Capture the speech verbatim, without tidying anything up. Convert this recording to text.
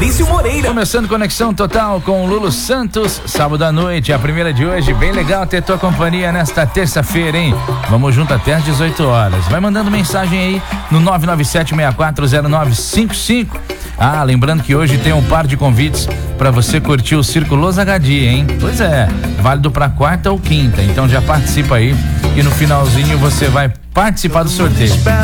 Fabrício Moreira. Começando Conexão Total com o Lulu Santos, sábado à noite, a primeira de hoje. Bem legal ter tua companhia nesta terça-feira, hein? Vamos junto até às dezoito horas. Vai mandando mensagem aí no nove nove sete seis quatro zero nove cinco cinco. Ah, lembrando que hoje tem um par de convites para você curtir o Circo Los Agadia, hein? Pois é, válido para quarta ou quinta. Então já participa aí e no finalzinho você vai participar do sorteio.